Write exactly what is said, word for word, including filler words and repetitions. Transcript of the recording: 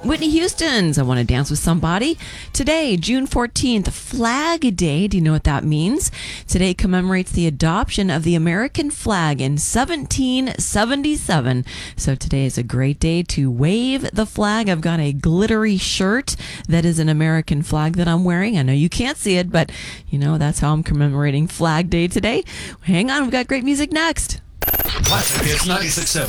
Whitney Houston's I Want to Dance with Somebody. Today, June fourteenth, Flag Day. Do you know what that means? Today commemorates the adoption of the American flag in seventeen seventy-seven. So today is a great day to wave the flag. I've got a glittery shirt that is an American flag that I'm wearing. I know you can't see it, but you know, that's how I'm commemorating Flag Day today. Hang on, we've got great music next. Classic Hits ninety-six point seven.